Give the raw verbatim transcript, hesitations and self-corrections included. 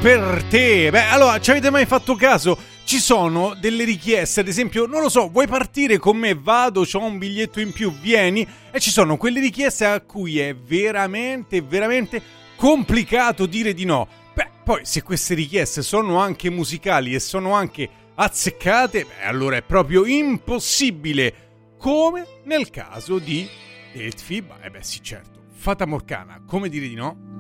per te. Beh, allora, ci avete mai fatto caso? Ci sono delle richieste, ad esempio, non lo so, vuoi partire con me? Vado, c'ho un biglietto in più, vieni. E ci sono quelle richieste a cui è veramente, veramente complicato dire di no. Beh, poi se queste richieste sono anche musicali e sono anche azzeccate, beh, allora è proprio impossibile. Come nel caso di Delphi. Eh beh sì, certo, Fata Morgana, come dire di no?